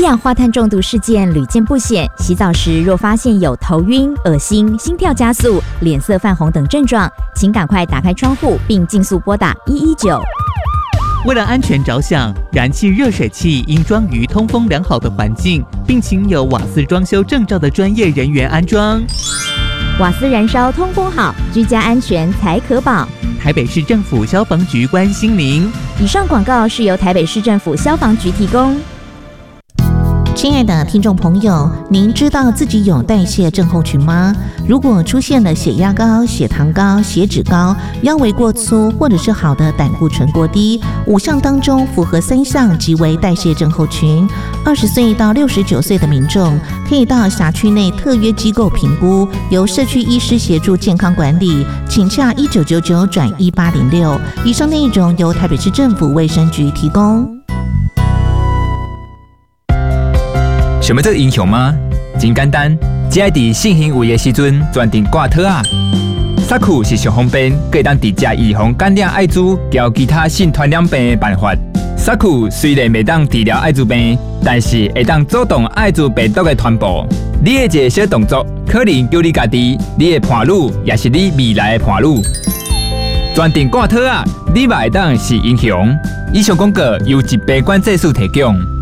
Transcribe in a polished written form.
一氧化碳中毒事件屡见不鲜，洗澡时若发现有头晕、恶心、心跳加速、脸色泛红等症状，请赶快打开窗户并尽速拨打119。 为了安全着想，燃气热水器应装于通风良好的环境，并请有瓦斯装修证照的专业人员安装。 瓦斯燃烧通风好，居家安全才可保。 台北市政府消防局关心您。 以上广告是由台北市政府消防局提供。 亲爱的听众朋友，您知道自己有代谢症候群吗？如果出现了血压高、血糖高、血脂高、腰围过粗，或者是好的胆固醇过低，5项当中符合3项即为代谢症候群。20岁到69岁的民众可以到辖区内特约机构评估，由社区医师协助健康管理，请洽1999转1806。以上内容由台北市政府卫生局提供。 想要做英雄吗？真简单，只要在性行为的时阵专程挂套啊。萨库是上方便，可以当直接预防感染艾滋及其他性传染病的办法。萨库虽然未当治疗艾滋病，但是会当阻挡艾滋病毒的传播。你的一个小动作，可能救你家己、你的伴侣，也是你未来的伴侣。专程挂套啊，你嘛会当是英雄。以上广告由疾病管制署提供。